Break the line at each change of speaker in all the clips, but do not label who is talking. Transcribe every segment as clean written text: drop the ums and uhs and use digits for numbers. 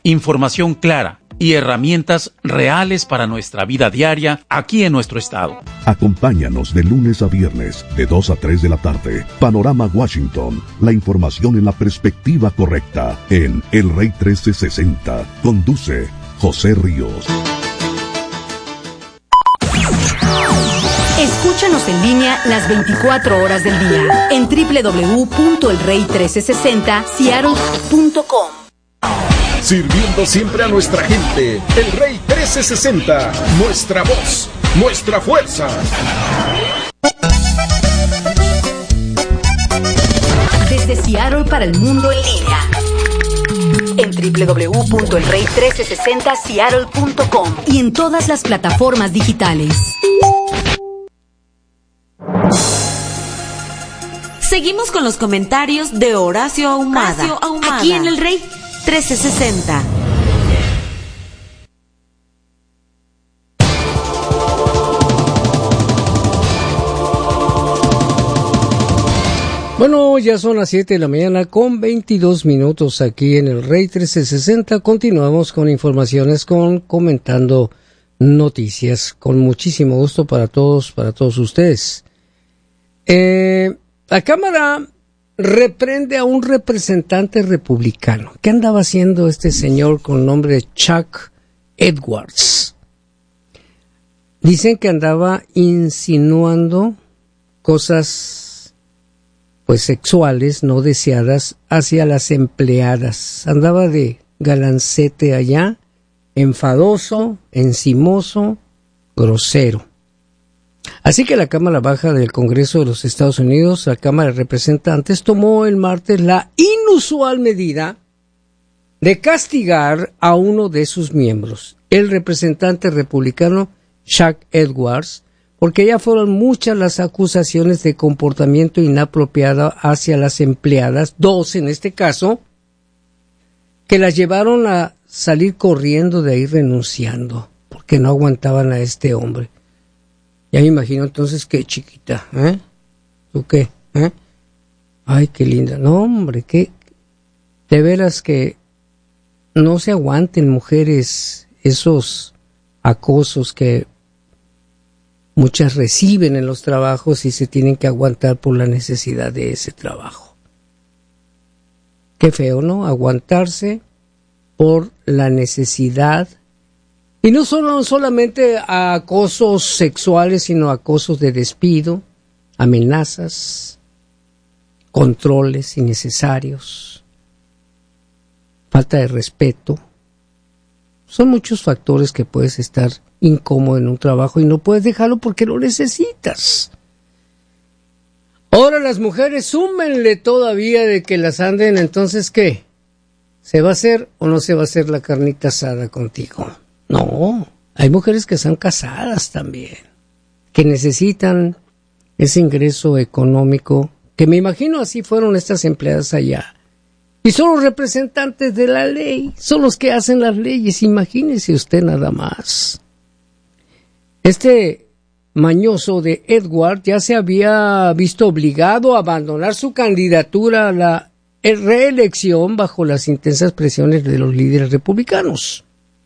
información clara y herramientas reales para nuestra vida diaria aquí en nuestro estado.
Acompáñanos de lunes a viernes, de 2 a 3 de la tarde. Panorama Washington, la información en la perspectiva correcta, en El Rey 1360. Conduce José Ríos.
Escúchanos en línea las 24 horas del día en www.elrey1360seattle.com.
Sirviendo siempre a nuestra gente, El Rey 1360, nuestra voz, nuestra fuerza.
Desde Seattle para el mundo en línea en www.elrey1360seattle.com y en todas las plataformas digitales.
Seguimos con los comentarios de Horacio Ahumada, aquí en El Rey 1360.
Bueno, ya son las 7 de la mañana con 22 minutos aquí en El Rey 1360. Continuamos con informaciones, comentando noticias, con muchísimo gusto para todos ustedes. La Cámara reprende a un representante republicano. ¿Qué andaba haciendo este señor con nombre de Chuck Edwards? Dicen que andaba insinuando cosas pues sexuales no deseadas hacia las empleadas. Andaba de galancete allá, enfadoso, encimoso, grosero. Así que la Cámara Baja del Congreso de los Estados Unidos, la Cámara de Representantes, tomó el martes la inusual medida de castigar a uno de sus miembros, el representante republicano Chuck Edwards, porque ya fueron muchas las acusaciones de comportamiento inapropiado hacia las empleadas, 2 en este caso, que las llevaron a salir corriendo de ahí renunciando, porque no aguantaban a este hombre. Ya me imagino entonces qué chiquita, ¿eh? ¿Tú qué? ¿Eh? Ay, qué linda. No, hombre, qué... De veras que no se aguanten, mujeres, esos acosos que muchas reciben en los trabajos y se tienen que aguantar por la necesidad de ese trabajo. Qué feo, ¿no? Aguantarse por la necesidad. Y no solamente acosos sexuales, sino acosos de despido, amenazas, controles innecesarios, falta de respeto. Son muchos factores que puedes estar incómodo en un trabajo y no puedes dejarlo porque lo necesitas. Ahora las mujeres, súmenle todavía de que las anden, entonces ¿qué? ¿Se va a hacer o no se va a hacer la carnita asada contigo? No, hay mujeres que están casadas también, que necesitan ese ingreso económico, que me imagino así fueron estas empleadas allá. Y son los representantes de la ley, son los que hacen las leyes, imagínese usted nada más. Este mañoso de Edward ya se había visto obligado a abandonar su candidatura a la reelección bajo las intensas presiones de los líderes republicanos.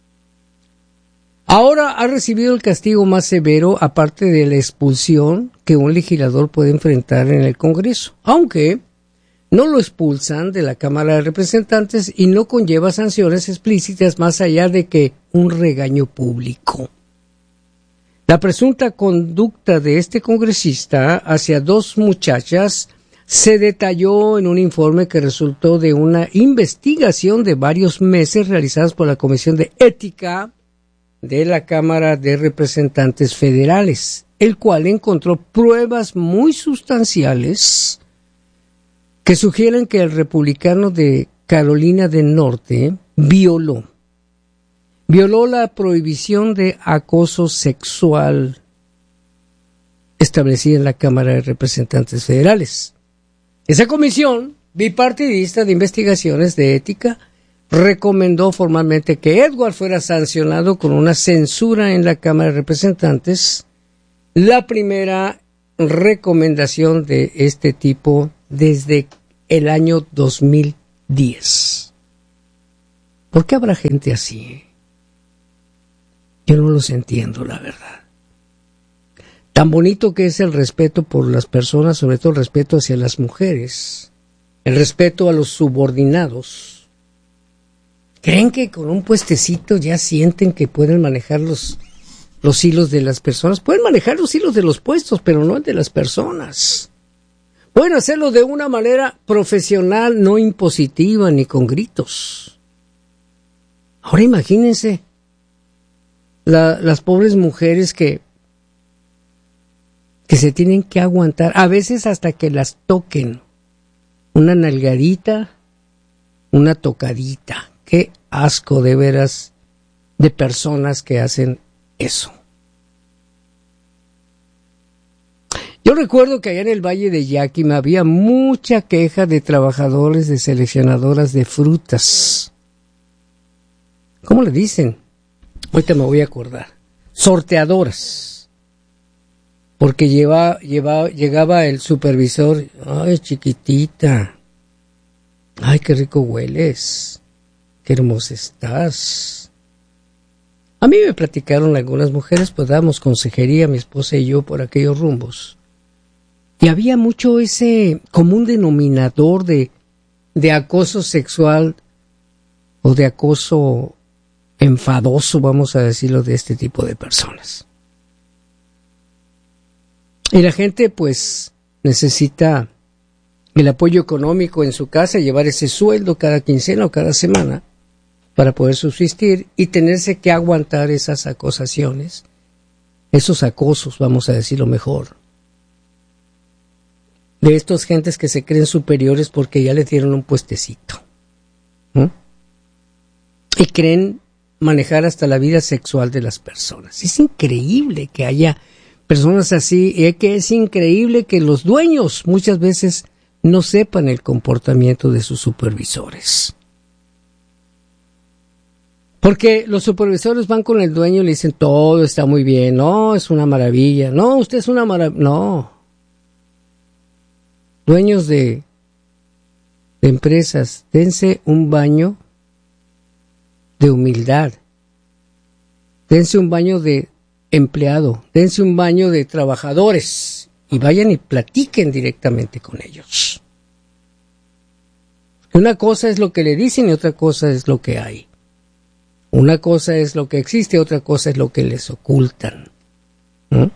Ahora ha recibido el castigo más severo, aparte de la expulsión que un legislador puede enfrentar en el Congreso, aunque no lo expulsan de la Cámara de Representantes y no conlleva sanciones explícitas más allá de que un regaño público. La presunta conducta de este congresista hacia 2 muchachas se detalló en un informe que resultó de una investigación de varios meses realizadas por la Comisión de Ética de la Cámara de Representantes Federales, el cual encontró pruebas muy sustanciales que sugieren que el republicano de Carolina del Norte violó la prohibición de acoso sexual establecida en la Cámara de Representantes Federales. Esa comisión bipartidista de investigaciones de ética recomendó formalmente que Edward fuera sancionado con una censura en la Cámara de Representantes, la primera recomendación de este tipo desde el año 2010. ¿Por qué habrá gente así? Yo no los entiendo, la verdad. Tan bonito que es el respeto por las personas, sobre todo el respeto hacia las mujeres, el respeto a los subordinados. ¿Creen que con un puestecito ya sienten que pueden manejar los hilos de las personas? Pueden manejar los hilos de los puestos, pero no el de las personas. Pueden hacerlo de una manera profesional, no impositiva ni con gritos. Ahora imagínense las pobres mujeres que se tienen que aguantar, a veces hasta que las toquen. Una nalgadita, una tocadita. Qué asco de veras de personas que hacen eso. Yo recuerdo que allá en el Valle de Yakima había mucha queja de trabajadores de seleccionadoras de frutas. ¿Cómo le dicen? Ahorita me voy a acordar. Sorteadoras. Porque llegaba el supervisor. Ay, chiquitita. Ay, qué rico hueles. Qué hermosa estás. A mí me platicaron algunas mujeres, pues dábamos consejería, mi esposa y yo, por aquellos rumbos. Y había mucho ese común denominador de acoso sexual o de acoso enfadoso, vamos a decirlo, de este tipo de personas. Y la gente pues necesita el apoyo económico en su casa, llevar ese sueldo cada quincena o cada semana para poder subsistir y tenerse que aguantar esas acusaciones, esos acosos, vamos a decirlo mejor, de estos gentes que se creen superiores porque ya le dieron un puestecito, ¿no? Y creen manejar hasta la vida sexual de las personas. Es increíble que haya personas así, y que es increíble que los dueños muchas veces no sepan el comportamiento de sus supervisores. Porque los supervisores van con el dueño y le dicen, todo está muy bien, no, es una maravilla, no, usted es una maravilla, no. Dueños de empresas, dense un baño de humildad, dense un baño de empleado, dense un baño de trabajadores y vayan y platiquen directamente con ellos. Una cosa es lo que le dicen y otra cosa es lo que hay. Una cosa es lo que existe, otra cosa es lo que les ocultan. ¿No?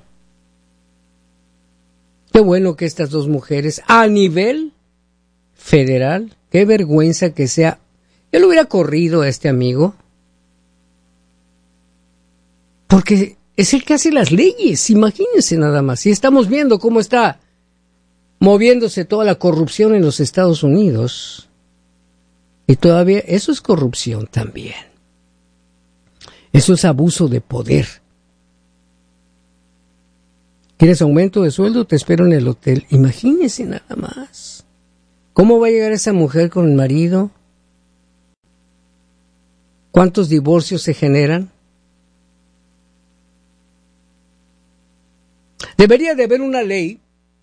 Qué bueno que estas dos mujeres, a nivel federal, qué vergüenza que sea. Yo le hubiera corrido a este amigo, porque es el que hace las leyes, imagínense nada más. Y estamos viendo cómo está moviéndose toda la corrupción en los Estados Unidos. Y todavía eso es corrupción también. Eso es abuso de poder. ¿Quieres aumento de sueldo? Te espero en el hotel. Imagínense nada más. ¿Cómo va a llegar esa mujer con el marido? ¿Cuántos divorcios se generan? Debería de haber una ley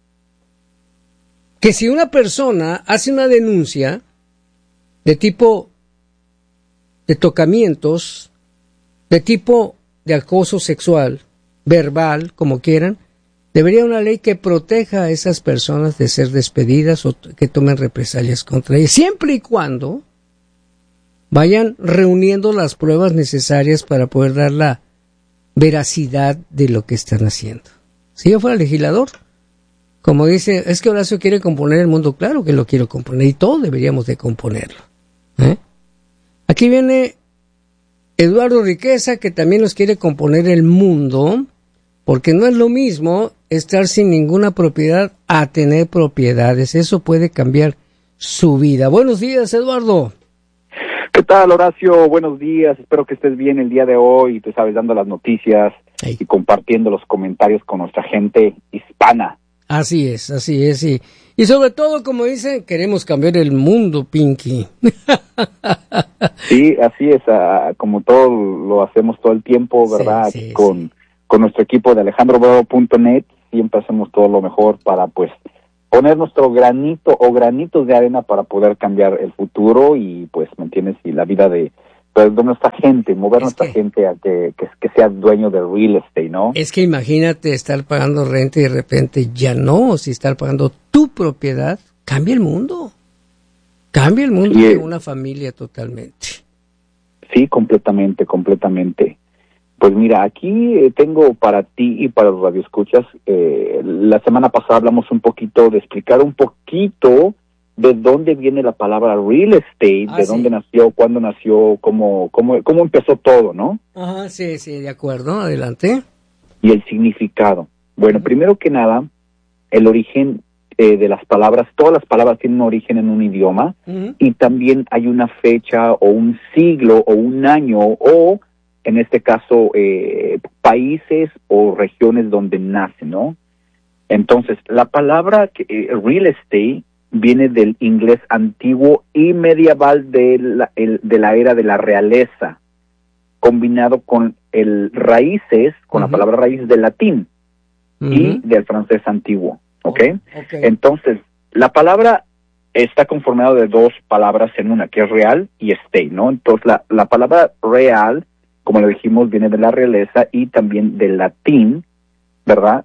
que si una persona hace una denuncia de tipo de tocamientos, de tipo de acoso sexual, verbal, como quieran, debería una ley que proteja a esas personas de ser despedidas o que tomen represalias contra ellas, siempre y cuando vayan reuniendo las pruebas necesarias para poder dar la veracidad de lo que están haciendo. Si yo fuera legislador, como dice, es que Horacio quiere componer el mundo, claro que lo quiero componer y todos deberíamos de componerlo. Aquí viene Eduardo Riqueza, que también nos quiere componer el mundo, porque no es lo mismo estar sin ninguna propiedad a tener propiedades. Eso puede cambiar su vida. Buenos días, Eduardo.
¿Qué tal, Horacio? Buenos días. Espero que estés bien el día de hoy, tú sabes, dando las noticias y compartiendo los comentarios con nuestra gente hispana.
Así es, y sobre todo, como dicen, queremos cambiar el mundo, Pinky.
Sí, así es, como todo lo hacemos todo el tiempo, ¿verdad?
Sí,
con nuestro equipo de alejandrobravo.net, siempre hacemos todo lo mejor para, pues, poner nuestro granito o granitos de arena para poder cambiar el futuro y, pues, ¿me entiendes? Y la vida de pues, de nuestra gente, mover nuestra gente a que sea dueño de real estate, ¿no?
Es que imagínate estar pagando renta y de repente ya no, si estar pagando tu propiedad, cambia el mundo. Cambia el mundo de una familia totalmente.
Sí, completamente. Pues mira, aquí tengo para ti y para los radioescuchas, la semana pasada hablamos un poquito de explicar un poquito de dónde viene la palabra real estate, de dónde nació, cuándo nació, cómo empezó todo, ¿no?
Ajá, sí, de acuerdo, adelante.
Y el significado. Bueno, primero que nada, el origen de las palabras, todas las palabras tienen un origen en un idioma, y también hay una fecha o un siglo o un año o, en este caso, países o regiones donde nace, ¿no? Entonces, la palabra real estate viene del inglés antiguo y medieval de la era de la realeza, combinado con raíces, con la palabra raíz del latín y del francés antiguo, ¿ok? Entonces, la palabra está conformada de dos palabras en una, que es real y estate, ¿no? Entonces, la palabra real, como lo dijimos, viene de la realeza y también del latín, ¿verdad?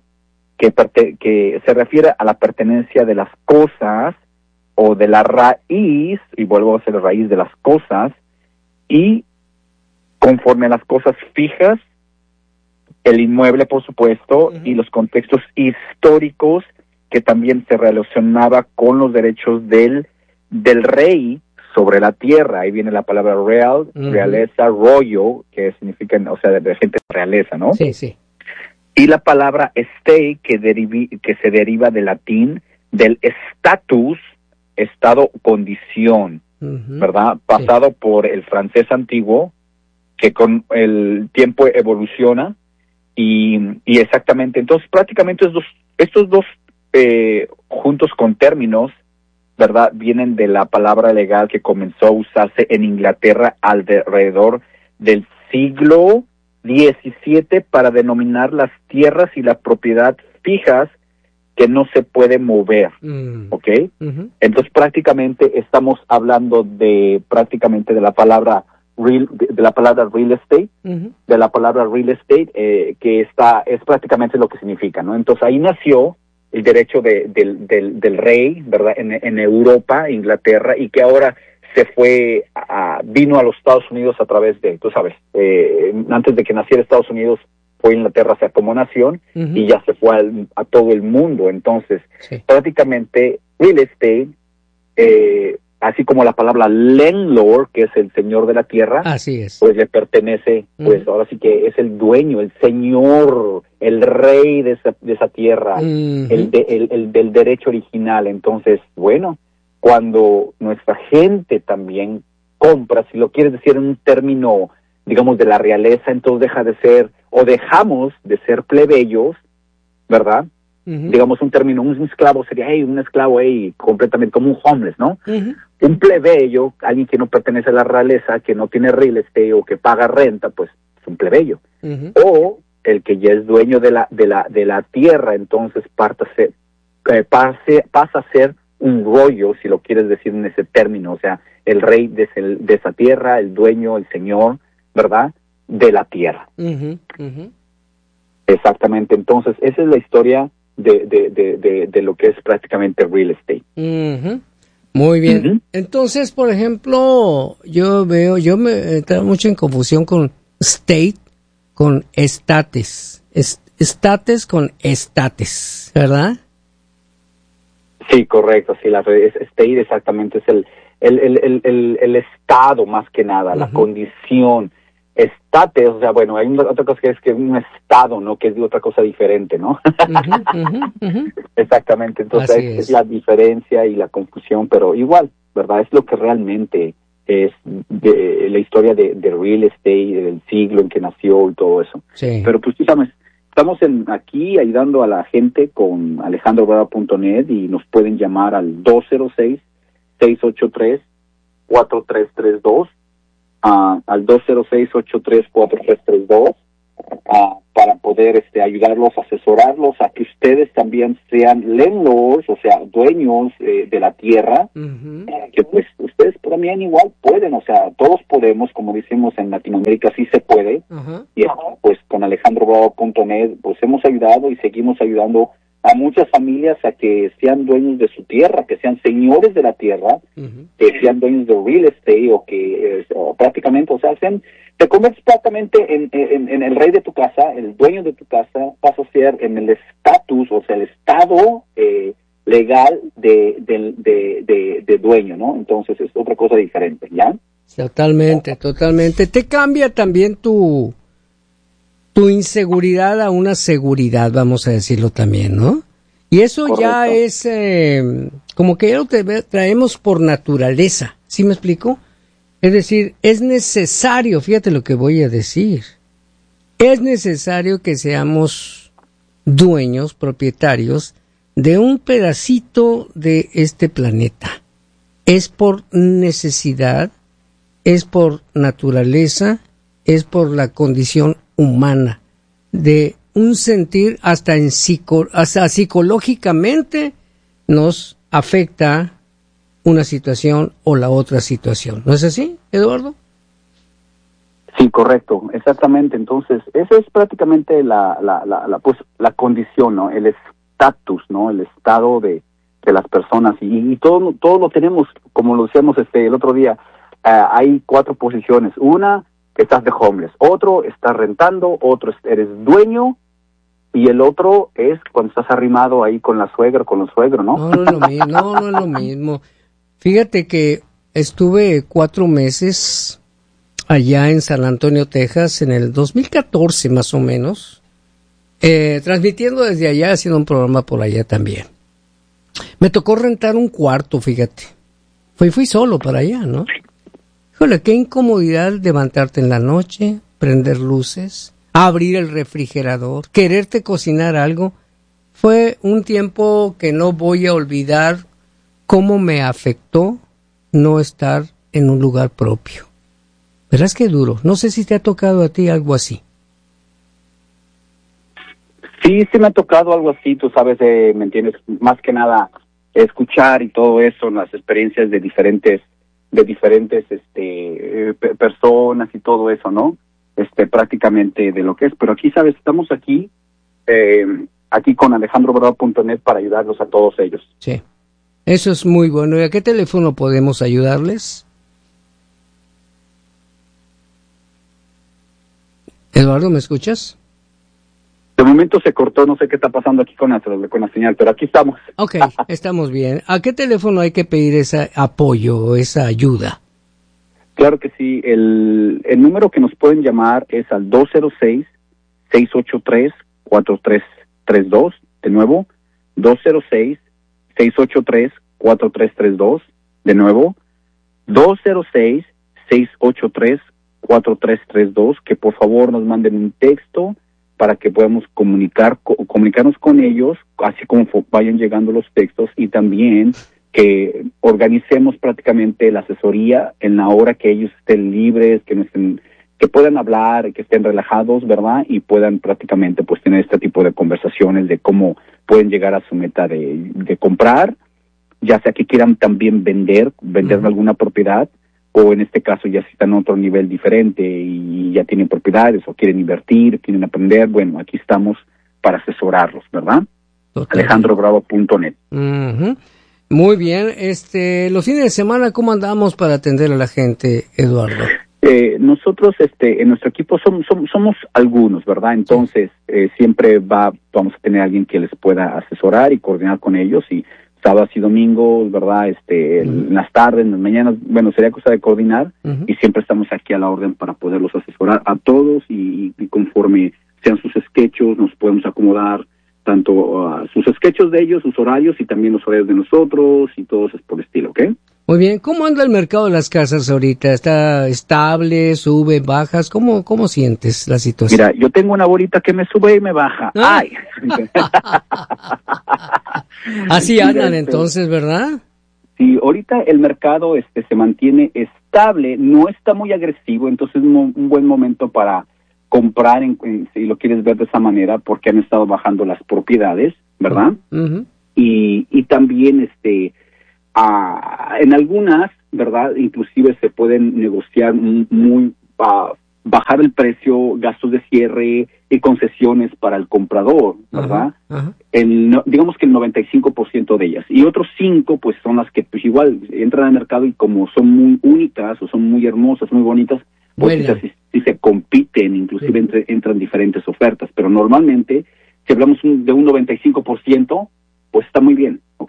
Que se refiere a la pertenencia de las cosas o de la raíz, y vuelvo a ser la raíz de las cosas, y conforme a las cosas fijas, el inmueble, por supuesto, y los contextos históricos que también se relacionaba con los derechos del rey sobre la tierra. Ahí viene la palabra real, realeza, royal, que significa, o sea, de gente de realeza, ¿no?
Sí.
Y la palabra estate, que se deriva del latín, del status, estado, condición, ¿verdad? Pasado por el francés antiguo, que con el tiempo evoluciona, y exactamente, entonces prácticamente estos dos juntos con términos, ¿verdad? Vienen de la palabra legal que comenzó a usarse en Inglaterra alrededor del siglo XVII para denominar las tierras y la propiedad fijas que no se puede mover, ¿ok? Entonces prácticamente estamos hablando de la palabra real estate, de la palabra real estate, que es prácticamente lo que significa, ¿no? Entonces ahí nació el derecho del rey, ¿verdad? En Europa, Inglaterra, y que ahora vino a los Estados Unidos a través de, tú sabes, antes de que naciera Estados Unidos, fue Inglaterra, o sea, como nación, y ya se fue a todo el mundo. Entonces, prácticamente, real estate, así como la palabra landlord, que es el señor de la tierra,
así es,
pues le pertenece, pues ahora sí que es el dueño, el señor, el rey de esa tierra, el del derecho original. Entonces, bueno, cuando nuestra gente también compra, si lo quieres decir en un término, digamos, de la realeza, entonces dejamos de ser plebeyos, ¿verdad? Digamos, un término, un esclavo sería, un esclavo, completamente como un homeless, ¿no? Un plebeyo, alguien que no pertenece a la realeza, que no tiene real estate o que paga renta, pues es un plebeyo. O el que ya es dueño de la tierra, entonces pasa a ser un rollo, si lo quieres decir en ese término, o sea, el rey de esa tierra, el dueño, el señor, ¿verdad?, de la tierra. Exactamente, entonces esa es la historia de lo que es prácticamente real estate.
Muy bien. Entonces, por ejemplo, yo me entraba mucho en confusión con state, con estates. Estates con estates, ¿verdad?
Sí, correcto, sí, state exactamente es el estado más que nada, la condición. Estate, o sea, bueno, hay otra cosa que es un estado, ¿no? Que es otra cosa diferente, ¿no? Exactamente, entonces es la diferencia y la confusión, pero igual, ¿verdad? Es lo que realmente es la historia de real estate, del siglo en que nació y todo eso.
Sí.
Pero pues tú sabes, estamos aquí ayudando a la gente con alejandrobrava.net y nos pueden llamar al 206-683-4332, al 206-834-332, para poder ayudarlos, asesorarlos a que ustedes también sean landlords, o sea, dueños de la tierra, que pues ustedes también igual pueden, o sea, todos podemos, como decimos en Latinoamérica, sí se puede, y pues con alejandrobravo.net pues hemos ayudado y seguimos ayudando a muchas familias a que sean dueños de su tierra, que sean señores de la tierra, que sean dueños de real estate o que prácticamente, o sea, te conviertes prácticamente en el rey de tu casa, el dueño de tu casa, vas a ser en el estatus, o sea, el estado legal de dueño, ¿no? Entonces es otra cosa diferente, ¿ya?
Totalmente. Te cambia también tu inseguridad a una seguridad, vamos a decirlo también, ¿no? Y eso correcto. Ya es como que ya lo traemos por naturaleza, ¿sí me explico? Es decir, es necesario, fíjate lo que voy a decir, es necesario que seamos dueños, propietarios de un pedacito de este planeta. Es por necesidad, es por naturaleza, es por la condición humana, de un sentir hasta psicológicamente nos afecta una situación o la otra situación. ¿No es así, Eduardo?
Sí, correcto, exactamente. Entonces, esa es prácticamente la condición, ¿no? El estatus, ¿no? El estado de las personas y todo lo tenemos, como lo decíamos el otro día. Hay 4 posiciones. Una, estás de homeless. Otro, estás rentando. Otro, eres dueño. Y el otro es cuando estás arrimado ahí con la suegra, con los suegros, ¿no?
No es lo mismo, no es lo mismo. Fíjate que estuve 4 meses allá en San Antonio, Texas, en el 2014 más o menos, transmitiendo desde allá, haciendo un programa por allá también. Me tocó rentar un cuarto, fíjate. Fui solo para allá, ¿no? Híjole, qué incomodidad levantarte en la noche, prender luces, abrir el refrigerador, quererte cocinar algo. Fue un tiempo que no voy a olvidar cómo me afectó no estar en un lugar propio. Verás qué duro. No sé si te ha tocado a ti algo así.
Sí me ha tocado algo así, tú sabes, ¿me entiendes? Más que nada, escuchar y todo eso, las experiencias de diferentes personas y todo eso, ¿no? Prácticamente de lo que es. Pero aquí, sabes, estamos aquí con alejandrobravo.net para ayudarlos a todos ellos.
Sí. Eso es muy bueno. ¿Y a qué teléfono podemos ayudarles? Eduardo, ¿me escuchas?
De momento se cortó, no sé qué está pasando aquí con la señal, pero aquí estamos.
Ok, estamos bien. ¿A qué teléfono hay que pedir ese apoyo, esa ayuda?
Claro que sí. El número que nos pueden llamar es al 206-683-4332. De nuevo, 206-683-4332. De nuevo, 206-683-4332. Que por favor nos manden un texto para que podamos comunicarnos con ellos, así como vayan llegando los textos, y también que organicemos prácticamente la asesoría en la hora que ellos estén libres, que puedan hablar, que estén relajados, ¿verdad? Y puedan prácticamente pues tener este tipo de conversaciones de cómo pueden llegar a su meta de comprar, ya sea que quieran también vender alguna propiedad, o en este caso ya si están en otro nivel diferente y ya tienen propiedades o quieren invertir, quieren aprender. Bueno, aquí estamos para asesorarlos, ¿verdad? alejandrobravo.net.
Muy bien. Los fines de semana, ¿cómo andamos para atender a la gente, Eduardo?
Nosotros, en nuestro equipo somos algunos, ¿verdad? Entonces, siempre vamos a tener alguien que les pueda asesorar y coordinar con ellos, y sábados y domingos, ¿verdad? En las tardes, en las mañanas, bueno, sería cosa de coordinar, y siempre estamos aquí a la orden para poderlos asesorar a todos, y conforme sean sus sketches, nos podemos acomodar tanto sus sketches de ellos, sus horarios, y también los horarios de nosotros, y todo eso es por estilo, ¿ok?
Muy bien. ¿Cómo anda el mercado de las casas ahorita? ¿Está estable, sube, bajas? ¿Cómo sientes la situación?
Mira, yo tengo una bolita que me sube y me baja.
¿Ah?
¡Ay!
Así andan entonces, ¿verdad?
Sí, ahorita el mercado se mantiene estable, no está muy agresivo, entonces es un buen momento para comprar, si lo quieres ver de esa manera, porque han estado bajando las propiedades, ¿verdad? Y también en algunas, ¿verdad? Inclusive se pueden negociar bajar el precio, gastos de cierre y concesiones para el comprador, ¿verdad? Digamos que el 95% de ellas. Y otros 5, pues son las que pues igual entran al mercado y como son muy únicas o son muy hermosas, muy bonitas, pues sí se compiten, inclusive entran diferentes ofertas. Pero normalmente, si hablamos de un 95%, pues está muy bien, ¿ok?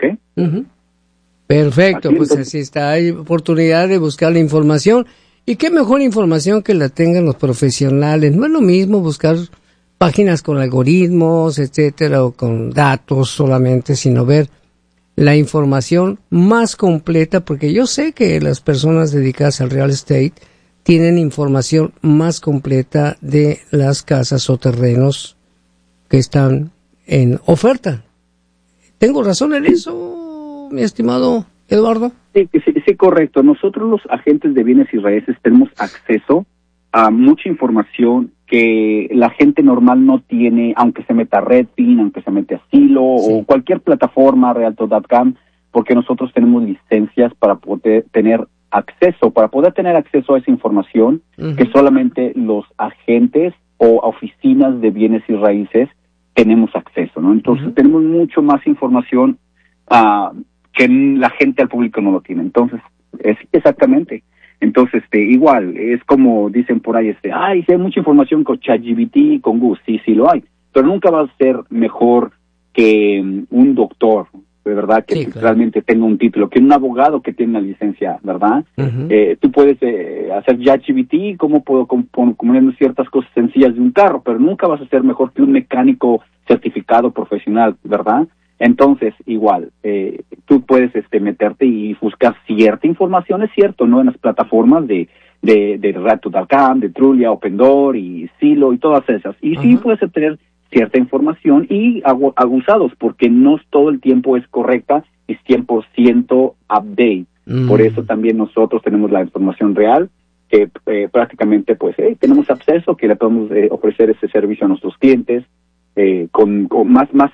Perfecto, pues así está. Hay oportunidad de buscar la información. Y qué mejor información que la tengan los profesionales. No es lo mismo buscar páginas con algoritmos, etcétera, o con datos solamente, sino ver la información más completa, porque yo sé que las personas dedicadas al real estate tienen información más completa de las casas o terrenos que están en oferta. ¿Tengo razón en eso, mi estimado Eduardo?
Sí, correcto. Nosotros los agentes de bienes y raíces tenemos acceso a mucha información que la gente normal no tiene, aunque se meta a Redfin, aunque se mete a Zillow o cualquier plataforma, Realtor.com, porque nosotros tenemos licencias para poder tener acceso a esa información que solamente los agentes o oficinas de bienes y raíces tenemos acceso, ¿no? Entonces tenemos mucho más información que la gente al público no lo tiene. Entonces, exactamente. Entonces, igual, es como dicen por ahí, si hay mucha información con ChatGPT, con Google, sí lo hay, pero nunca va a ser mejor que un doctor, de verdad, que realmente tenga un título, que un abogado que tiene una licencia, ¿verdad? Tú puedes hacer ChatGPT, cómo puedo componer ciertas cosas sencillas de un carro, pero nunca vas a ser mejor que un mecánico certificado profesional, ¿verdad? Entonces, igual, tú puedes meterte y buscar cierta información, es cierto, ¿no? En las plataformas de Realtor.com, de Trulia, Open Door y Zillow y todas esas. Y sí puedes obtener cierta información y abusados, porque no todo el tiempo es correcta, es 100% update. Por eso también nosotros tenemos la información real, que prácticamente pues tenemos acceso, que le podemos ofrecer ese servicio a nuestros clientes, con más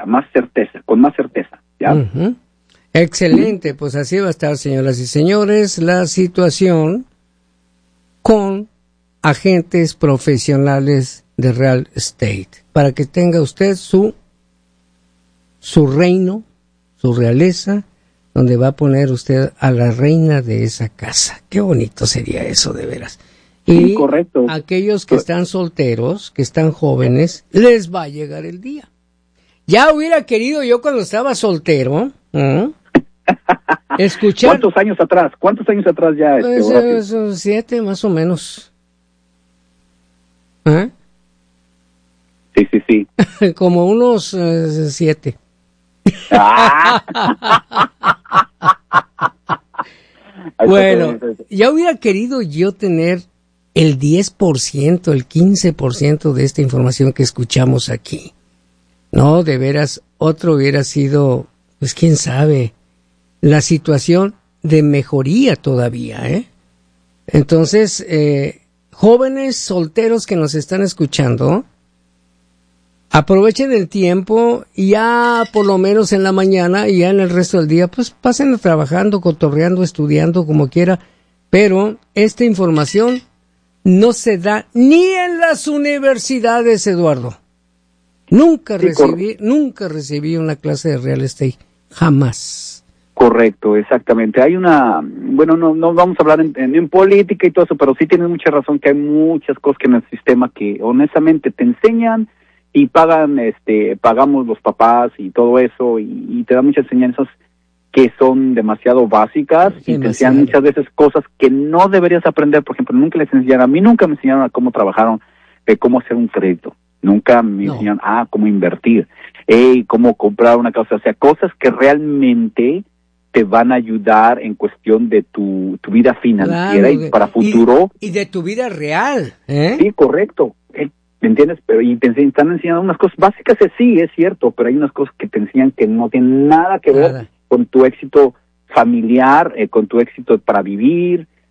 certeza, ¿ya?
Excelente, pues así va a estar, señoras y señores, la situación con agentes profesionales de real estate, para que tenga usted su reino, su realeza, donde va a poner usted a la reina de esa casa. Qué bonito sería eso, de veras. Y
correcto.
Aquellos que están solteros, que están jóvenes, les va a llegar el día. Ya hubiera querido yo cuando estaba soltero, escuchar...
¿Cuántos años atrás ya?
Pues, 7 más o menos.
Sí.
Como unos 7. Bueno, ya hubiera querido yo tener el 10%, el 15% de esta información que escuchamos aquí. No, de veras, otro hubiera sido, pues quién sabe, la situación de mejoría todavía, ¿eh? Entonces, jóvenes solteros que nos están escuchando, aprovechen el tiempo y ya por lo menos en la mañana y ya en el resto del día, pues pasen trabajando, cotorreando, estudiando, como quiera, pero esta información no se da ni en las universidades, Eduardo. Nunca recibí una clase de real estate, jamás.
Correcto, exactamente. Hay no vamos a hablar en política y todo eso, pero sí tienes mucha razón que hay muchas cosas que en el sistema que honestamente te enseñan y pagamos los papás y todo eso y te dan muchas enseñanzas que son demasiado básicas y te enseñan muchas veces cosas que no deberías aprender. Por ejemplo, nunca a mí nunca me enseñaron a cómo trabajaron, cómo hacer un crédito. Nunca me enseñaron cómo invertir, cómo comprar una casa. O sea, cosas que realmente te van a ayudar en cuestión de tu vida financiera, y para futuro.
Y de tu vida real,
Sí, correcto. ¿Me entiendes? Pero están enseñando unas cosas básicas, sí, es cierto, pero hay unas cosas que te enseñan que no tienen nada que ver con tu éxito familiar, con tu éxito para vivir,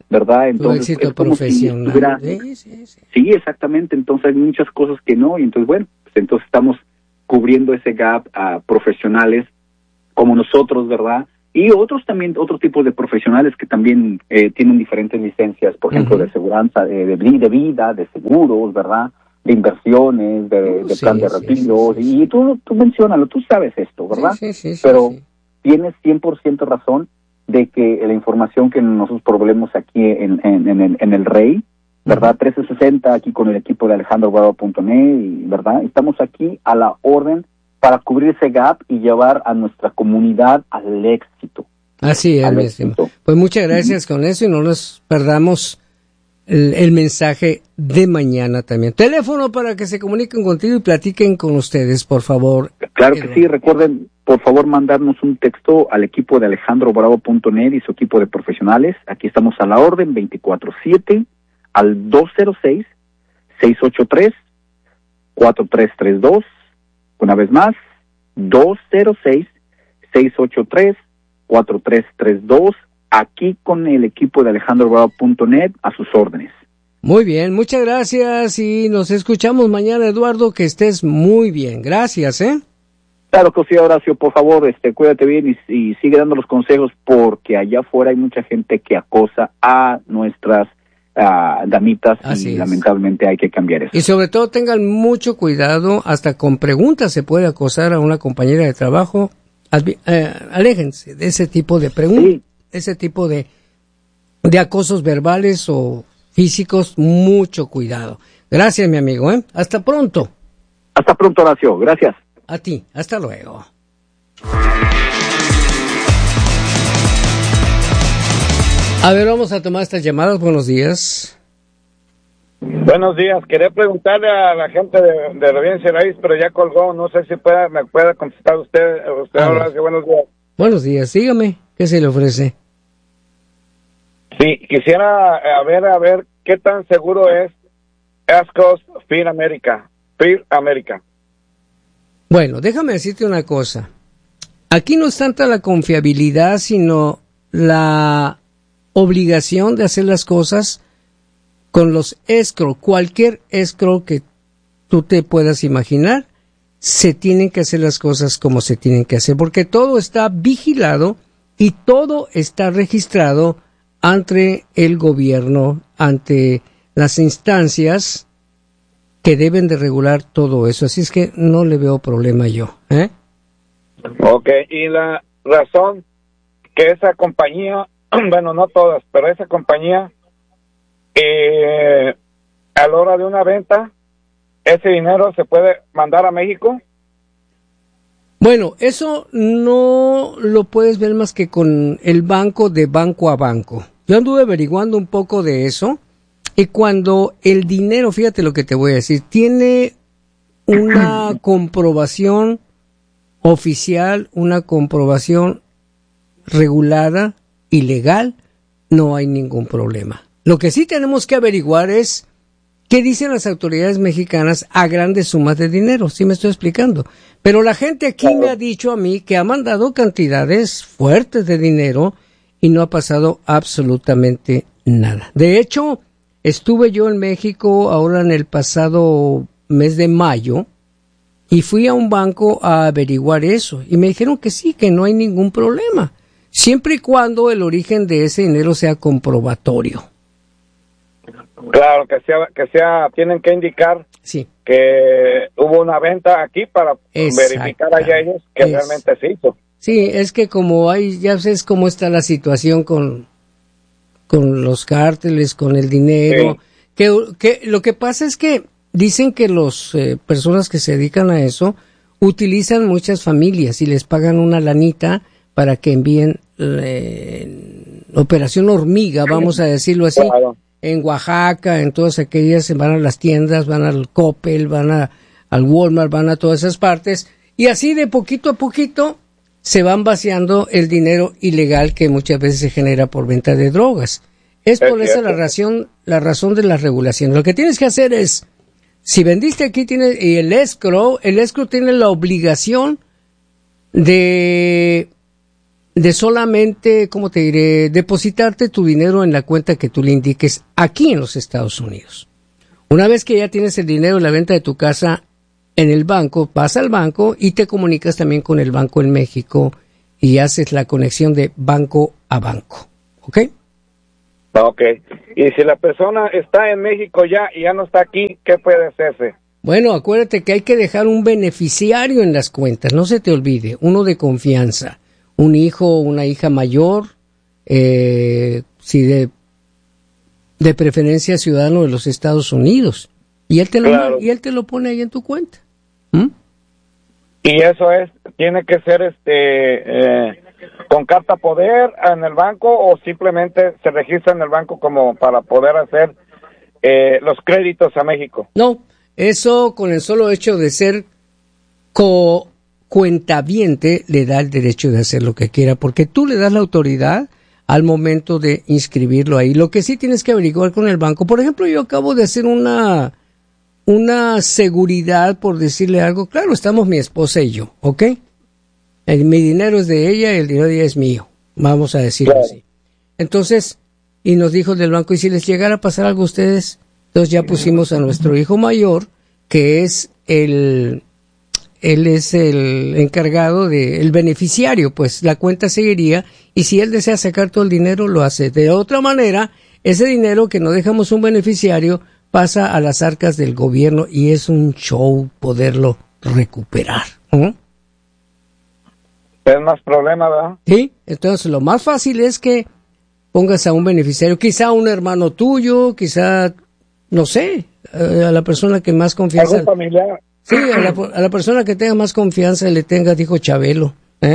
¿verdad? Entonces,
tu éxito
es como
profesional.
Sí, exactamente. Entonces hay muchas cosas que no, y entonces, bueno, pues entonces estamos cubriendo ese gap a profesionales como nosotros, ¿verdad? Y otros también, otros tipos de profesionales que también tienen diferentes licencias, por ejemplo, de seguranza, de vida, de seguros, ¿verdad? De inversiones, de plan de retiro. Y tú menciónalo, tú sabes esto, ¿verdad? Pero tienes 100% razón de que la información que nosotros proveemos aquí en el Rey, ¿verdad? 1360, aquí con el equipo de alejandrobravo.net, ¿verdad? Estamos aquí a la orden para cubrir ese gap y llevar a nuestra comunidad al éxito.
Así es, mi estimado. Pues muchas gracias con eso y no nos perdamos el mensaje de mañana también. Teléfono para que se comuniquen contigo y platiquen con ustedes, por favor.
Claro que sí, recuerden, por favor, mandarnos un texto al equipo de alejandrobravo.net y su equipo de profesionales. Aquí estamos a la orden 24/7 al 206-683-4332. Una vez más, 206-683-4332, aquí con el equipo de alejandrobravo.net a sus órdenes.
Muy bien, muchas gracias y nos escuchamos mañana, Eduardo, que estés muy bien. Gracias, ¿eh?
Claro que sí, Horacio, por favor, cuídate bien y sigue dando los consejos, porque allá afuera hay mucha gente que acosa a nuestras damitas. Así y es. Lamentablemente hay que cambiar eso.
Y sobre todo tengan mucho cuidado, hasta con preguntas se puede acosar a una compañera de trabajo. Aléjense de ese tipo de preguntas, ese tipo de acosos verbales o físicos, mucho cuidado. Gracias, mi amigo, ¿eh? Hasta pronto.
Hasta pronto, Horacio, gracias.
A ti, hasta luego. A ver, vamos a tomar estas llamadas. Buenos días.
Buenos días. Quería preguntarle a la gente de Revidencia Raíz, pero ya colgó. No sé si me puede contestar usted. Ahora, buenos días.
Buenos días. Dígame, ¿qué se le ofrece?
Sí, quisiera a ver qué tan seguro es Escrow Fear America.
Bueno, déjame decirte una cosa. Aquí no es tanta la confiabilidad, sino la obligación de hacer las cosas con los escrow. Cualquier escrow que tú te puedas imaginar, se tienen que hacer las cosas como se tienen que hacer, porque todo está vigilado y todo está registrado ante el gobierno, ante las instancias que deben de regular todo eso. Así es que no le veo problema yo, ¿eh?
Ok, y la razón que esa compañía, bueno, no todas, pero esa compañía, a la hora de una venta, ese dinero se puede mandar a México.
Bueno, eso no lo puedes ver más que con el banco, de banco a banco. Yo anduve averiguando un poco de eso, y cuando el dinero, fíjate lo que te voy a decir, tiene una comprobación oficial, una comprobación regulada y legal, no hay ningún problema. Lo que sí tenemos que averiguar es qué dicen las autoridades mexicanas a grandes sumas de dinero, ¿sí me estoy explicando? Pero la gente aquí me ha dicho a mí que ha mandado cantidades fuertes de dinero y no ha pasado absolutamente nada. De hecho, estuve yo en México ahora en el pasado mes de mayo y fui a un banco a averiguar eso y me dijeron que sí, que no hay ningún problema, siempre y cuando el origen de ese dinero sea comprobatorio.
Claro, que sea, tienen que indicar que hubo una venta aquí para verificar allá ellos que realmente se hizo.
Sí, es que como ya sabes cómo está la situación con los cárteles, con el dinero, que lo que pasa es que dicen que las personas que se dedican a eso utilizan muchas familias y les pagan una lanita para que envíen operación hormiga, vamos a decirlo así. Claro. En Oaxaca, en todas aquellas, van a las tiendas, van al Coppel, van al Walmart, van a todas esas partes, y así de poquito a poquito se van vaciando el dinero ilegal que muchas veces se genera por venta de drogas. Es por esa la razón de la regulación. Lo que tienes que hacer es, si vendiste aquí, y el escrow tiene la obligación de de solamente, ¿cómo te diré?, depositarte tu dinero en la cuenta que tú le indiques aquí en los Estados Unidos. Una vez que ya tienes el dinero en la venta de tu casa en el banco, vas al banco y te comunicas también con el banco en México y haces la conexión de banco a banco, ¿ok?
Ok. Y si la persona está en México ya y ya no está aquí, ¿qué puede hacerse?
Bueno, acuérdate que hay que dejar un beneficiario en las cuentas, no se te olvide, uno de confianza, un hijo o una hija mayor, si de preferencia ciudadano de los Estados Unidos, y él te lo pone ahí en tu cuenta.
Y eso tiene que ser con carta poder en el banco, o simplemente se registra en el banco como para poder hacer los créditos a México.
No, eso con el solo hecho de ser cuentaviente le da el derecho de hacer lo que quiera, porque tú le das la autoridad al momento de inscribirlo ahí. Lo que sí tienes que averiguar con el banco, por ejemplo, yo acabo de hacer una seguridad, por decirle algo. Claro, estamos mi esposa y yo, ¿ok? Mi dinero es de ella y el dinero de ella es mío, vamos a decirlo así. Entonces, y nos dijo del banco, y si les llegara a pasar algo a ustedes, entonces ya pusimos a nuestro hijo mayor, que es él es el encargado el beneficiario, pues la cuenta seguiría, y si él desea sacar todo el dinero, lo hace. De otra manera, ese dinero que no dejamos un beneficiario pasa a las arcas del gobierno, y es un show poderlo recuperar.
Es más problema, ¿verdad?
Sí, entonces lo más fácil es que pongas a un beneficiario, quizá un hermano tuyo, quizá, no sé, a la persona que más confianza.
¿Algún familiar?
Sí, a la persona que tenga más confianza le tenga, dijo Chabelo.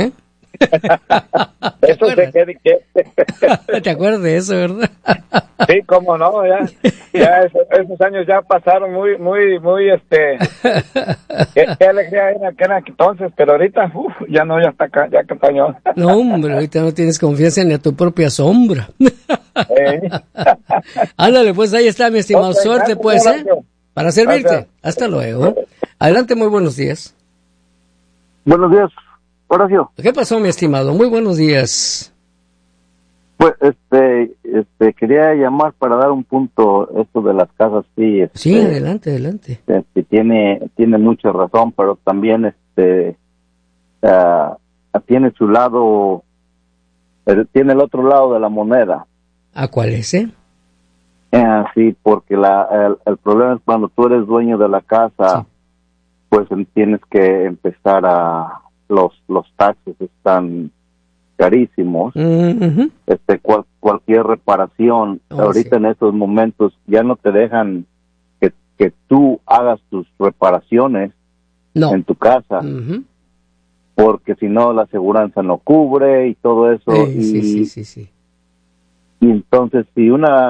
Eso de qué.
¿Te acuerdas de eso, verdad?
Sí, cómo no, ya esos años ya pasaron muy qué alegría en aquel entonces, pero ahorita ya no, ya está acá, ya campañó.
No, hombre, ahorita no tienes confianza ni a tu propia sombra. Ándale, pues ahí está, mi estimado. Okay, suerte, pues, para servirte. Gracias. Hasta luego. Adelante, muy buenos días.
Buenos días, Horacio.
¿Qué pasó, mi estimado? Muy buenos días.
Pues, quería llamar para dar un punto, esto de las casas, sí.
Sí, adelante.
Tiene mucha razón, pero también, tiene su lado, tiene el otro lado de la moneda.
¿A cuál es,
Sí, porque el problema es cuando tú eres dueño de la casa, sí, pues tienes que empezar los taxes están carísimos.
Uh-huh.
Cualquier reparación, ahorita sí, en estos momentos ya no te dejan que tú hagas tus reparaciones en tu casa,
uh-huh,
porque si no la aseguranza no cubre y todo eso.
Sí.
Y entonces si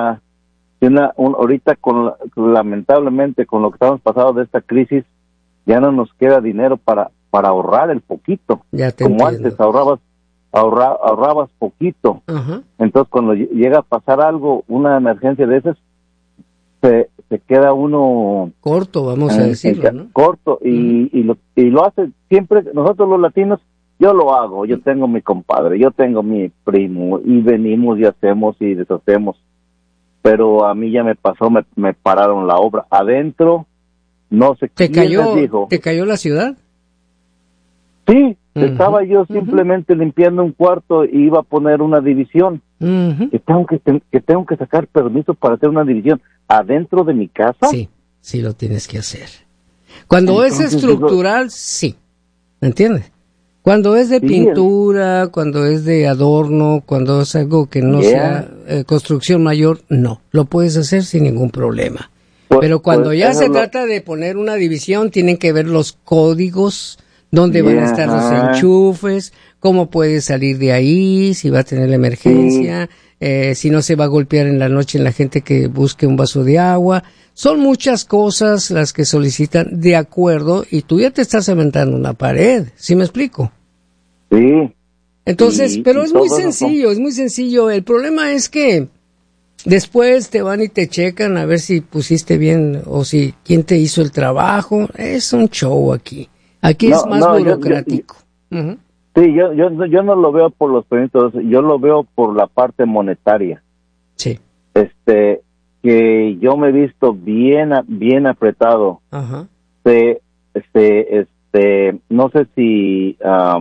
ahorita lamentablemente con lo que estamos pasando de esta crisis, ya no nos queda dinero para ahorrar el poquito. Como antes ahorrabas poquito.
Uh-huh.
Entonces cuando llega a pasar algo, una emergencia de esas, se queda uno
corto, vamos a decirlo, ¿no?
Corto, y lo hace siempre. Nosotros los latinos, yo lo hago, yo tengo mi compadre, yo tengo mi primo, y venimos y hacemos y deshacemos. Pero a mí ya me pasó, me pararon la obra adentro, no sé quién les dijo.
¿Te cayó la ciudad?
Sí, uh-huh, estaba yo simplemente limpiando un cuarto y iba a poner una división.
Uh-huh.
Que tengo que sacar permiso para hacer una división adentro de mi casa.
Sí lo tienes que hacer. Cuando es estructural, sí, ¿me entiendes? Cuando es de pintura, cuando es de adorno, cuando es algo que no sea construcción mayor, no, lo puedes hacer sin ningún problema. Pero cuando ya se trata de poner una división, tienen que ver los códigos, dónde van a estar los enchufes, cómo puede salir de ahí, si va a tener la emergencia, si no se va a golpear en la noche en la gente que busque un vaso de agua. Son muchas cosas las que solicitan de acuerdo, y tú ya te estás aventando una pared, ¿sí me explico?
Sí.
Entonces, pero es muy sencillo. El problema es que después te van y te checan a ver si pusiste bien o si quién te hizo el trabajo. Es un show aquí. Aquí es más burocrático.
Sí, yo no lo veo por los permisos, yo lo veo por la parte monetaria.
Sí.
Que yo me he visto bien apretado.
Ajá.
No sé si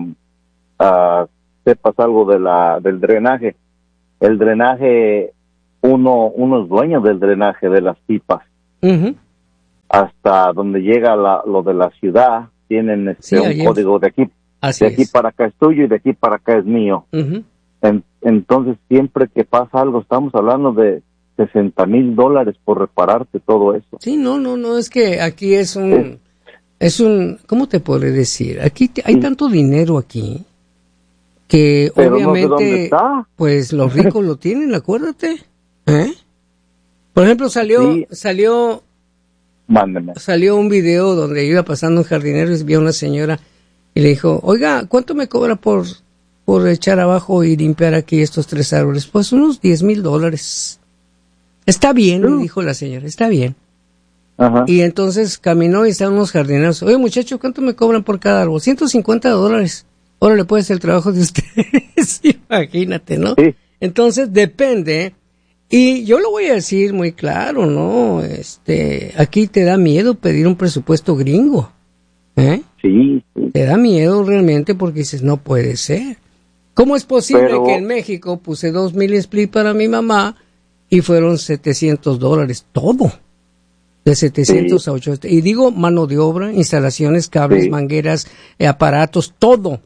sepas algo del drenaje. El drenaje, unos dueños del drenaje de las pipas,
Uh-huh.
hasta donde llega lo de la ciudad, tienen un código de aquí.
Así
de aquí
es.
para acá es tuyo y de aquí para acá es mío.
Uh-huh.
Entonces, siempre que pasa algo, estamos hablando de $60,000 por repararte todo eso.
Sí, no, es que aquí es un, ¿cómo te podré decir? Aquí hay tanto dinero aquí que
pero
obviamente,
no sé dónde está.
Pues los ricos lo tienen, acuérdate. Por ejemplo, salió un video donde iba pasando un jardinero y vi a una señora y le dijo, oiga, ¿cuánto me cobra por echar abajo y limpiar aquí estos 3 árboles? Pues unos $10,000. Está bien, le dijo la señora, está bien.
Ajá.
Y entonces caminó y estaban unos jardineros. Oye, muchacho, ¿cuánto me cobran por cada árbol? $150. Órale, pues, el trabajo de ustedes. Imagínate, ¿no?
Sí.
Entonces, depende. Y yo lo voy a decir muy claro, ¿no? Aquí te da miedo pedir un presupuesto gringo.
Sí.
Te da miedo realmente porque dices, no puede ser. ¿Cómo es posible que en México puse 2,000 split para mi mamá y fueron $700 todo? De 700 a 800. Y digo mano de obra, instalaciones, cables, mangueras, aparatos, todo.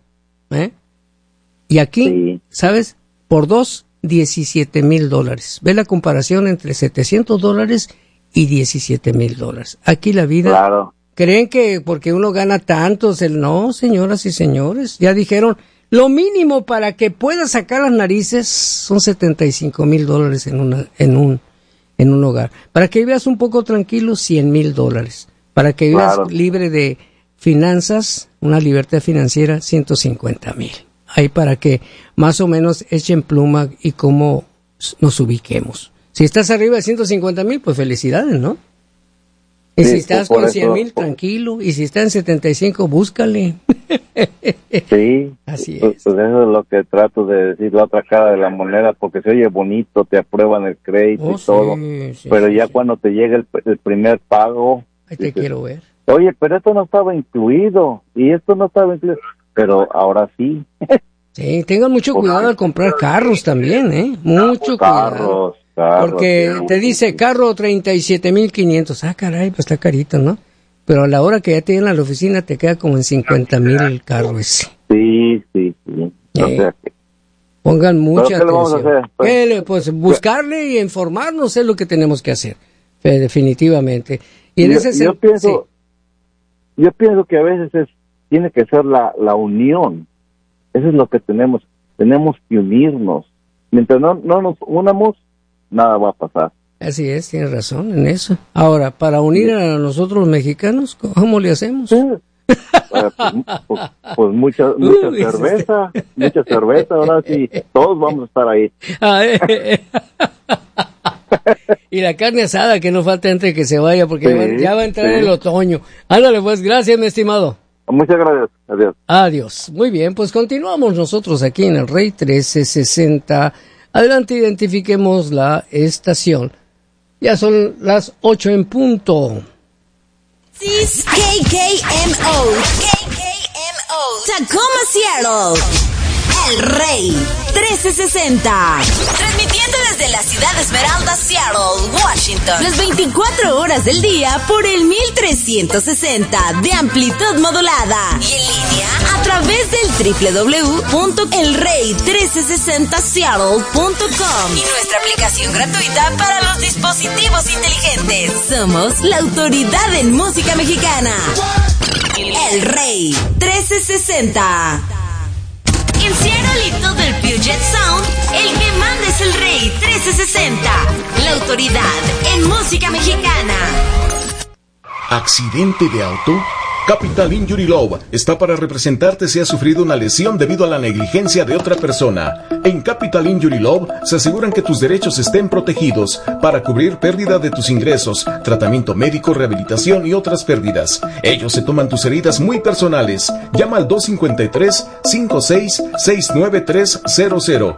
Y aquí, ¿sabes? Por $17,000. Ve la comparación entre $700 y $17,000. Aquí la vida...
Claro.
¿Creen que porque uno gana tanto? No, señoras y señores. Ya dijeron, lo mínimo para que pueda sacar las narices son $75,000 en un hogar. Para que vivas un poco tranquilo, $100,000. Para que vivas libre de finanzas, una libertad financiera, $150,000. Ahí para que más o menos echen pluma y cómo nos ubiquemos. Si estás arriba de $150,000, pues felicidades, ¿no? Y si estás con $100,000, tranquilo. Y si está en 75, búscale.
Sí.
Así es.
Pues eso es lo que trato de decir, la otra cara de la moneda, porque se oye bonito, te aprueban el crédito y todo. Pero ya cuando te llega el primer pago...
Ahí te quiero ver.
Oye, pero esto no estaba incluido. Y esto no estaba incluido. Pero ahora sí.
Sí, tengan mucho cuidado al comprar carros también, Mucho cuidado. Porque te dice carro 37,500. Ah, caray, pues está carito, ¿no? Pero a la hora que ya te llegan a la oficina te queda como en 50,000 el carro ese.
Sí. O sea que...
Pongan mucha atención.
Pues
buscarle y informarnos es lo que tenemos que hacer, definitivamente. Y en ese
yo pienso que a veces tiene que ser la unión. Eso es lo que tenemos que unirnos. Mientras no nos unamos, nada va a pasar.
Así es, tienes razón en eso. Ahora, para unir a nosotros los mexicanos, ¿cómo le hacemos?
Pues mucha cerveza, ahora sí, todos vamos a estar ahí.
Y la carne asada, que no falta antes de que se vaya, porque ya va a entrar el otoño. Ándale, pues, gracias, mi estimado.
Muchas gracias, adiós.
Adiós. Muy bien, pues continuamos nosotros aquí en el Rey 1360. Adelante, identifiquemos la estación. Ya son las 8 en punto.
KKMO, Tacoma, Seattle. El Rey 1360. Transmitiendo desde la ciudad de Esmeralda, Seattle, Washington. Las 24 horas del día por el 1360 de amplitud modulada. Y en línea a través del www.elrey1360seattle.com. Y nuestra aplicación gratuita para los dispositivos inteligentes. Somos la autoridad en música mexicana. El Rey 1360. En Seattle y todo el Puget Sound, el que manda es el Rey 1360, la autoridad en música mexicana.
¿Accidente de auto? Capital Injury Law está para representarte si has sufrido una lesión debido a la negligencia de otra persona. En Capital Injury Law se aseguran que tus derechos estén protegidos para cubrir pérdida de tus ingresos, tratamiento médico, rehabilitación y otras pérdidas. Ellos se toman tus heridas muy personales. Llama al 253-56-69300.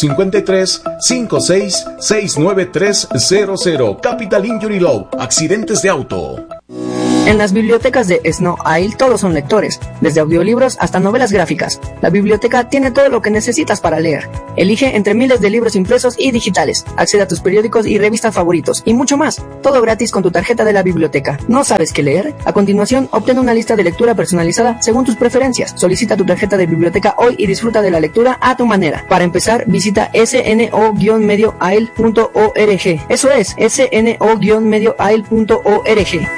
253-56-69300. Capital Injury Law. Accidentes de auto.
En las bibliotecas de Snow Isle todos son lectores, desde audiolibros hasta novelas gráficas. La biblioteca tiene todo lo que necesitas para leer. Elige entre miles de libros impresos y digitales. Accede a tus periódicos y revistas favoritos y mucho más. Todo gratis con tu tarjeta de la biblioteca. ¿No sabes qué leer? A continuación, obtén una lista de lectura personalizada según tus preferencias. Solicita tu tarjeta de biblioteca hoy y disfruta de la lectura a tu manera. Para empezar, visita sno-medioaisle.org. Eso es, sno-medioaisle.org.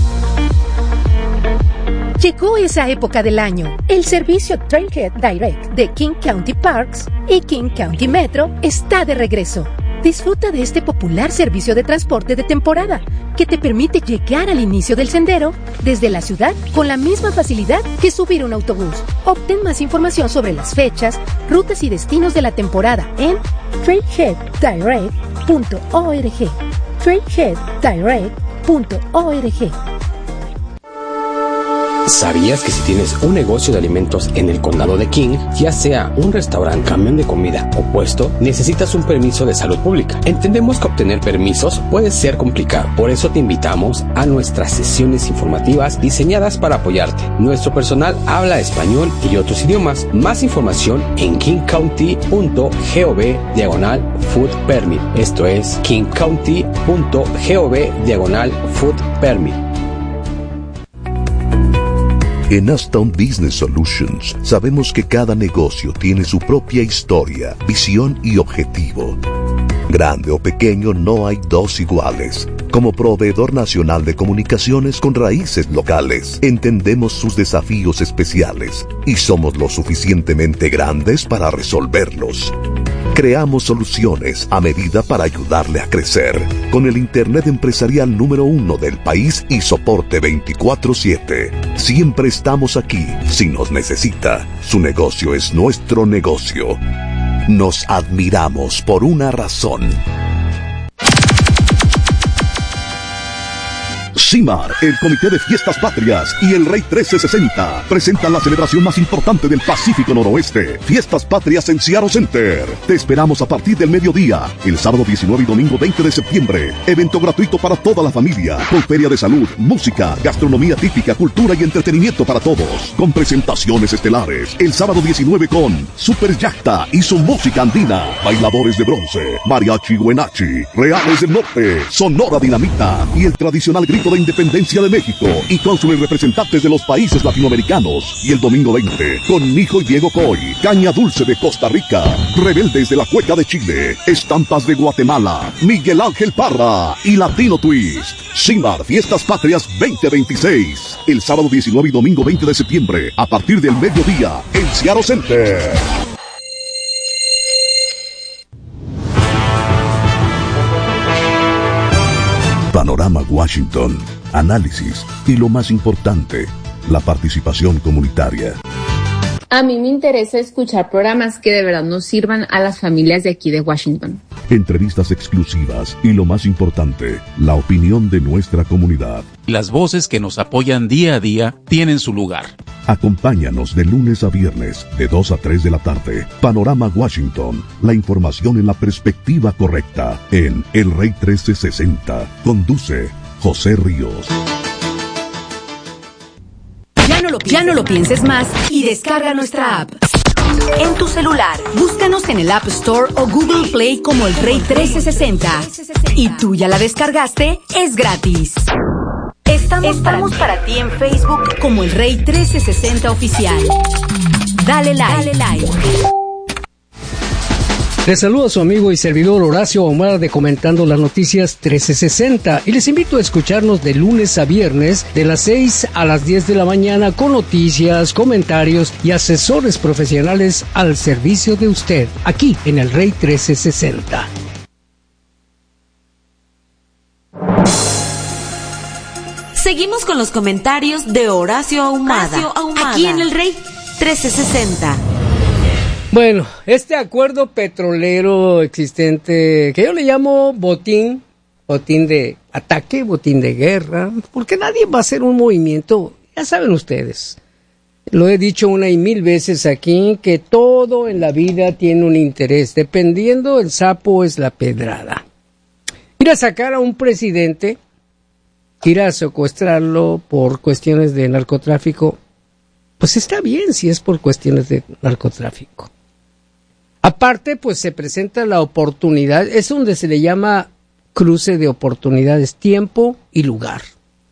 Llegó esa época del año. El servicio Trailhead Direct de King County Parks y King County Metro está de regreso. Disfruta de este popular servicio de transporte de temporada que te permite llegar al inicio del sendero desde la ciudad con la misma facilidad que subir un autobús. Obtén más información sobre las fechas, rutas y destinos de la temporada en trailheaddirect.org. trailheaddirect.org.
¿Sabías que si tienes un negocio de alimentos en el condado de King, ya sea un restaurante, camión de comida o puesto, necesitas un permiso de salud pública? Entendemos que obtener permisos puede ser complicado, por eso te invitamos a nuestras sesiones informativas diseñadas para apoyarte. Nuestro personal habla español y otros idiomas. Más información en kingcounty.gov/food permit. Esto es kingcounty.gov/food permit.
En Aston Business Solutions sabemos que cada negocio tiene su propia historia, visión y objetivo. Grande o pequeño, no hay dos iguales. Como proveedor nacional de comunicaciones con raíces locales, entendemos sus desafíos especiales y somos lo suficientemente grandes para resolverlos. Creamos soluciones a medida para ayudarle a crecer, con el Internet empresarial número 1 del país y soporte 24/7. Siempre estamos aquí si nos necesita. Su negocio es nuestro negocio. Nos admiramos por una razón. CIMAR, el Comité de Fiestas Patrias y el Rey 1360 presentan la celebración más importante del Pacífico Noroeste, Fiestas Patrias en Seattle Center. Te esperamos a partir del mediodía, el sábado 19 y domingo 20 de septiembre. Evento gratuito para toda la familia, con feria de salud, música, gastronomía típica, cultura y entretenimiento para todos, con presentaciones estelares. El sábado 19 con Super Yacta y su música andina, bailadores de bronce, Mariachi Huenachi, Reales del Norte, Sonora Dinamita y el tradicional grito de Independencia de México y cónsules representantes de los países latinoamericanos. Y el domingo 20 con Mijo y Diego Coy, Caña Dulce de Costa Rica, Rebeldes de la Cueca de Chile, Estampas de Guatemala, Miguel Ángel Parra y Latino Twist. CIMAR Fiestas Patrias 2026, el sábado 19 y domingo 20 de septiembre a partir del mediodía en Seattle Center. Panorama Washington, análisis y lo más importante, la participación comunitaria.
A mí me interesa escuchar programas que de verdad nos sirvan a las familias de aquí de Washington.
Entrevistas exclusivas y lo más importante, la opinión de nuestra comunidad.
Las voces que nos apoyan día a día tienen su lugar.
Acompáñanos de lunes a viernes, de 2 a 3 de la tarde. Panorama Washington, la información en la perspectiva correcta, en El Rey 1360. Conduce José Ríos.
Ya no lo pienses más y descarga nuestra app. En tu celular, búscanos en el App Store o Google Play como El Rey 1360. ¿Y tú ya la descargaste? Es gratis. Estamos para ti en Facebook como El Rey 1360 Oficial. Dale like.
Les saluda a su amigo y servidor Horacio Ahumada de Comentando las Noticias 1360 y les invito a escucharnos de lunes a viernes de las 6 a las 10 de la mañana con noticias, comentarios y asesores profesionales al servicio de usted, aquí en El Rey 1360.
Seguimos con los comentarios de Horacio Ahumada, aquí en El Rey 1360.
Bueno, este acuerdo petrolero existente, que yo le llamo botín de ataque, botín de guerra, porque nadie va a hacer un movimiento, ya saben ustedes, lo he dicho una y mil veces aquí, que todo en la vida tiene un interés, dependiendo el sapo es la pedrada. Ir a sacar a un presidente, ir a secuestrarlo por cuestiones de narcotráfico, pues está bien si es por cuestiones de narcotráfico. Aparte, pues se presenta la oportunidad, es donde se le llama cruce de oportunidades, tiempo y lugar.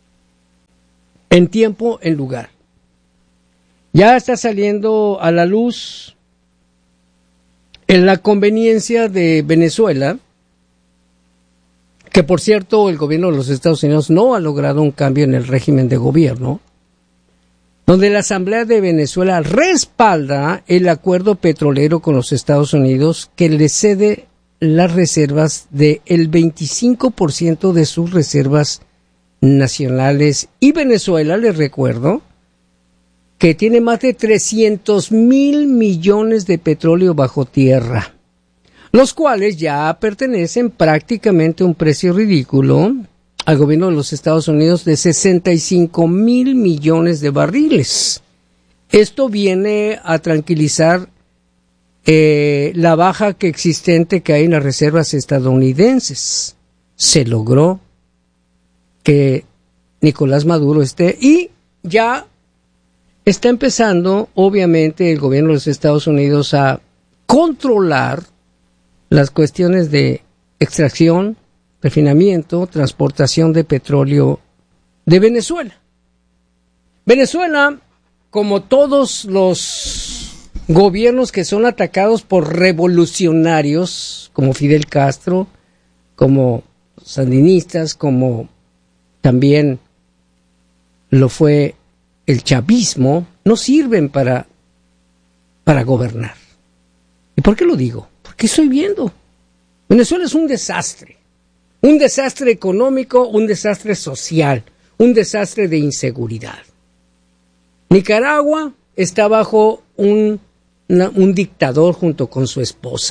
En tiempo, en lugar. Ya está saliendo a la luz en la conveniencia de Venezuela, que por cierto el gobierno de los Estados Unidos no ha logrado un cambio en el régimen de gobierno, donde la Asamblea de Venezuela respalda el acuerdo petrolero con los Estados Unidos que le cede las reservas del 25% de sus reservas nacionales. Y Venezuela, les recuerdo, que tiene más de 300,000 millones de petróleo bajo tierra, los cuales ya pertenecen prácticamente a un precio ridículo al gobierno de los Estados Unidos de 65,000 millones de barriles. Esto viene a tranquilizar la baja existente que hay en las reservas estadounidenses. Se logró que Nicolás Maduro esté y ya está empezando, obviamente, el gobierno de los Estados Unidos a controlar las cuestiones de extracción, refinamiento, transportación de petróleo de Venezuela. Venezuela, como todos los gobiernos que son atacados por revolucionarios, como Fidel Castro, como sandinistas, como también lo fue el chavismo, no sirven para gobernar. ¿Y por qué lo digo? Porque estoy viendo. Venezuela es un desastre económico, un desastre social, un desastre de inseguridad. Nicaragua está bajo un dictador junto con su esposa.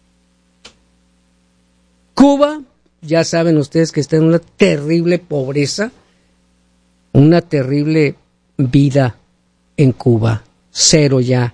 Cuba, ya saben ustedes que está en una terrible pobreza, una terrible vida en Cuba, cero ya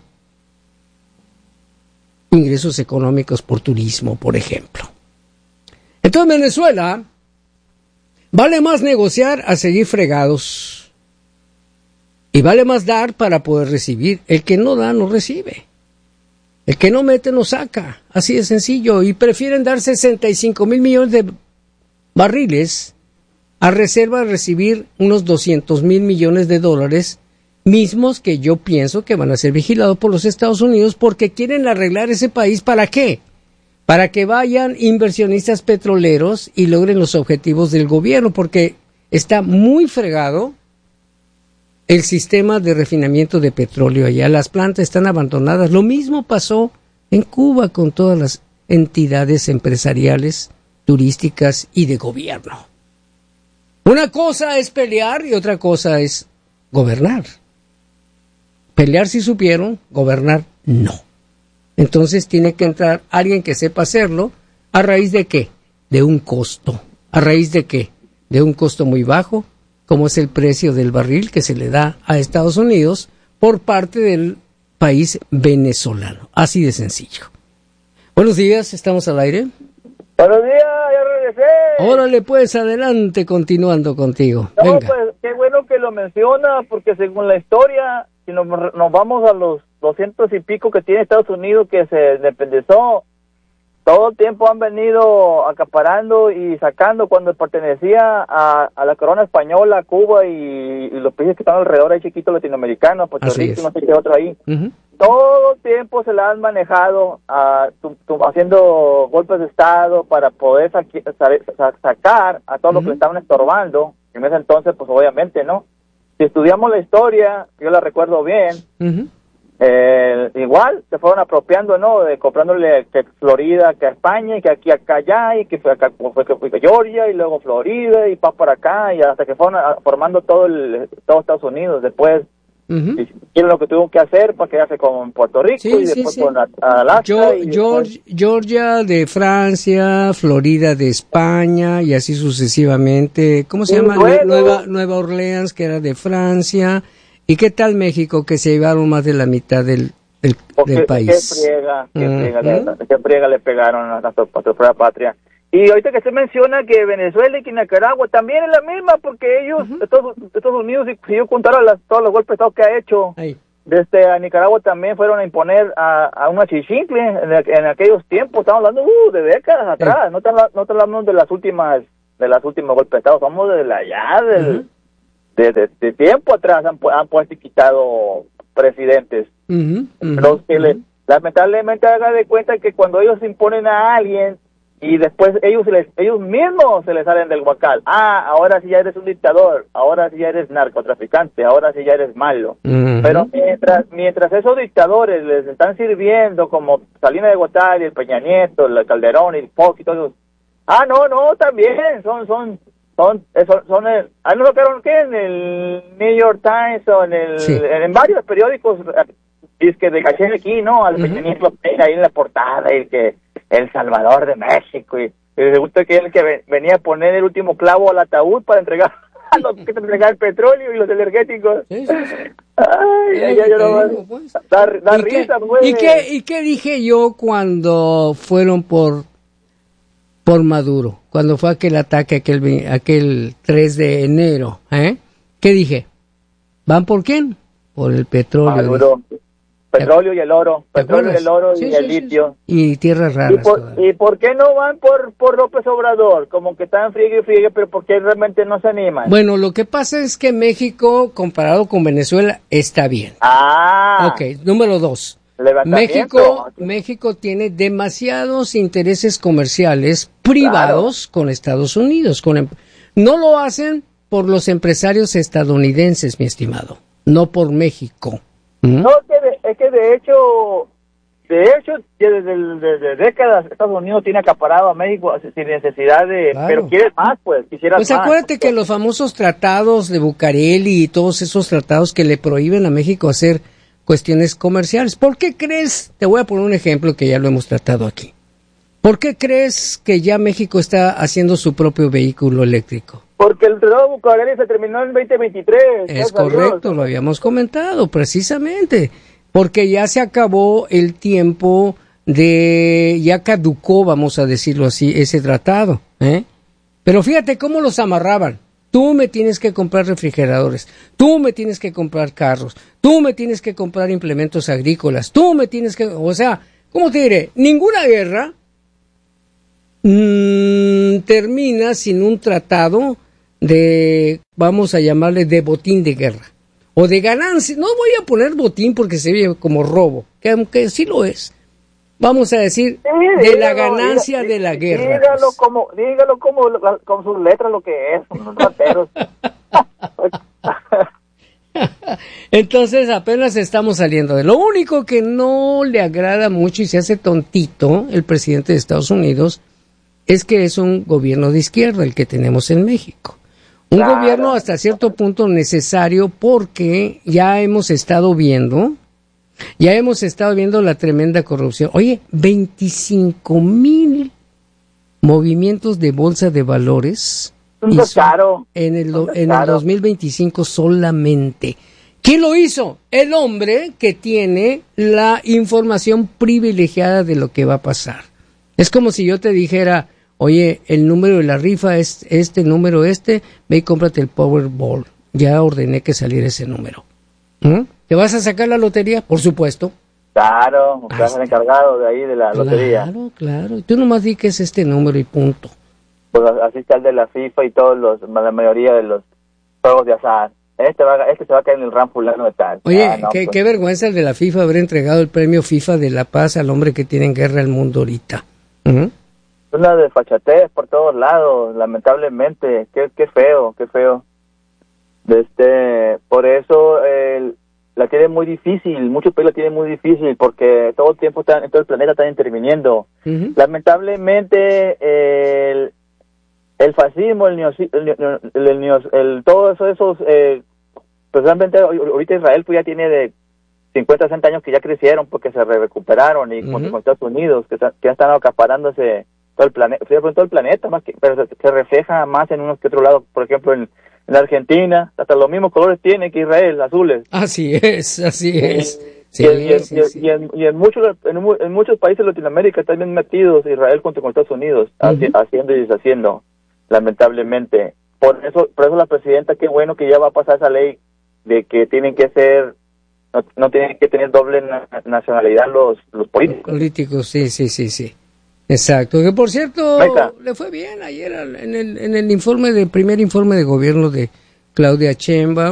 ingresos económicos por turismo, por ejemplo. Entonces Venezuela vale más negociar a seguir fregados y vale más dar para poder recibir. El que no da no recibe, el que no mete no saca, así de sencillo, y prefieren dar 65,000 millones de barriles a reserva de recibir unos 200,000 millones de dólares, mismos que yo pienso que van a ser vigilados por los Estados Unidos porque quieren arreglar ese país. ¿Para qué? Para que vayan inversionistas petroleros y logren los objetivos del gobierno, porque está muy fregado el sistema de refinamiento de petróleo allá. Las plantas están abandonadas. Lo mismo pasó en Cuba con todas las entidades empresariales, turísticas y de gobierno. Una cosa es pelear y otra cosa es gobernar. Pelear sí supieron, gobernar no. Entonces tiene que entrar alguien que sepa hacerlo. ¿A raíz de qué? De un costo. ¿A raíz de qué? De un costo muy bajo, como es el precio del barril que se le da a Estados Unidos por parte del país venezolano. Así de sencillo. Buenos días, estamos al aire.
Buenos días, ya regresé.
Órale, pues, adelante, continuando contigo.
No,
Venga.
pues, qué bueno que lo menciona, porque según la historia, si nos vamos a los 200 y pico que tiene Estados Unidos, que se independizó, todo el tiempo han venido acaparando y sacando cuando pertenecía a la corona española, Cuba y los países que están alrededor, ahí chiquitos latinoamericanos, Puerto Rico, no sé qué otro ahí.
Uh-huh.
Todo el tiempo se la han manejado haciendo golpes de Estado para poder sacar a todos los que le estaban estorbando. En ese entonces, pues obviamente, ¿no? Si estudiamos la historia, yo la recuerdo bien, igual se fueron apropiando, ¿no? De comprándole que Florida, que a España, y que aquí, acá, allá, y que fue acá, fue Georgia, y luego Florida, y para acá, y hasta que fueron formando todo Estados Unidos. Después Y quieren lo que tuvo que hacer para quedarse con Puerto Rico y después con Alaska.
Georgia de Francia, Florida de España y así sucesivamente. ¿Cómo se llama? Nueva Orleans, que era de Francia. ¿Y qué tal México, que se llevaron más de la mitad del país?
Qué friega le pegaron a nuestra propia patria. Y ahorita que se menciona que Venezuela y que Nicaragua también es la misma, porque ellos, Estados Unidos, si yo contara todos los golpes de Estado que ha hecho, desde a Nicaragua también fueron a imponer a una chichincle en aquellos tiempos. Estamos hablando de décadas atrás, no estamos hablando de las últimas golpes de Estado, estamos de tiempo atrás han puesto y quitado presidentes. Los que lamentablemente haga de cuenta que cuando ellos imponen a alguien y después ellos mismos se les salen del huacal. Ahora sí ya eres un dictador, ahora sí ya eres narcotraficante, ahora sí ya eres malo. Pero mientras esos dictadores les están sirviendo, como Salinas de Gortari, el Peña Nieto, el Calderón, el Fox y todos esos, no, también son ¿no sacaron qué? En el New York Times o en varios periódicos, es que de caché aquí, ¿no? Al Peña Nieto ahí en la portada, y que El Salvador de México, y resulta que él que venía a poner el último clavo al ataúd para entregar a los que entregar el petróleo y los energéticos. Da risa, pues.
¿Y qué dije yo cuando fueron por Maduro, cuando fue aquel ataque, aquel 3 de enero? ¿Qué dije? ¿Van por quién? Por el petróleo.
Maduro. Petróleo y el oro, y el litio.
Y tierras raras.
¿Y por qué no van por López Obrador? Como que están friegue, pero ¿por qué realmente no se animan?
Bueno, lo que pasa es que México, comparado con Venezuela, está bien. Ok, número 2. México tiene demasiados intereses comerciales privados con Estados Unidos. No lo hacen por los empresarios estadounidenses, mi estimado, no por México.
No, es que de hecho, desde décadas Estados Unidos tiene acaparado a México sin necesidad de... Claro. Pero quiere más, quisiera más.
Acuérdate que los famosos tratados de Bucareli y todos esos tratados que le prohíben a México hacer cuestiones comerciales. ¿Por qué crees? Te voy a poner un ejemplo que ya lo hemos tratado aquí. ¿Por qué crees que ya México está haciendo su propio vehículo eléctrico?
Porque el tratado de Bucareli se terminó en 2023.
Es correcto, lo habíamos comentado, precisamente. Porque ya se acabó el tiempo ya caducó, vamos a decirlo así, ese tratado. Pero fíjate cómo los amarraban. Tú me tienes que comprar refrigeradores, tú me tienes que comprar carros, tú me tienes que comprar implementos agrícolas, tú me tienes que... O sea, ¿cómo te diré? Ninguna guerra termina sin un tratado de, vamos a llamarle, de botín de guerra o de ganancia. No voy a poner botín porque se ve como robo, que aunque sí lo es. Vamos a decir, de la ganancia de la guerra.
Dígalo como con sus letras lo que es, unos rateros.
Entonces apenas estamos saliendo de lo único que no le agrada mucho y se hace tontito el presidente de Estados Unidos es que es un gobierno de izquierda el que tenemos en México. Un gobierno hasta cierto punto necesario porque ya hemos estado viendo la tremenda corrupción. Oye, 25,000 movimientos de bolsa de valores en el 2025 solamente. ¿Quién lo hizo? El hombre que tiene la información privilegiada de lo que va a pasar. Es como si yo te dijera, oye, el número de la rifa es este número, ve y cómprate el Powerball. Ya ordené que saliera ese número. ¿Te vas a sacar la lotería? Por supuesto.
Claro, estás el encargado de ahí de la lotería.
Claro. Tú nomás di que es este número y punto.
Pues así está el de la FIFA y la mayoría de los juegos de azar. Este se va a caer en el RAM fulano de tal.
Oye, qué vergüenza el de la FIFA haber entregado el premio FIFA de la paz al hombre que tiene en guerra el mundo ahorita.
Una desfachatez por todos lados, lamentablemente. Qué feo. Por eso la tiene muy difícil, muchos países la tienen muy difícil porque todo el tiempo todo el planeta está interviniendo. Lamentablemente el fascismo, todos esos precisamente ahorita Israel pues ya tiene de 50, 60 años que ya crecieron porque se recuperaron y con Estados Unidos que ya están acaparándose todo el planeta, más que, pero se refleja más en unos que otros lados. Por ejemplo, en Argentina, hasta los mismos colores tiene que Israel, azules.
Así es. Sí,
y en muchos países de Latinoamérica están bien metidos Israel junto con Estados Unidos, haciendo y deshaciendo, lamentablemente. Por eso la presidenta, qué bueno que ya va a pasar esa ley de que tienen que ser, no tienen que tener doble nacionalidad los políticos.
Sí. Exacto, que por cierto le fue bien ayer en el primer informe de gobierno de Claudia Sheinbaum.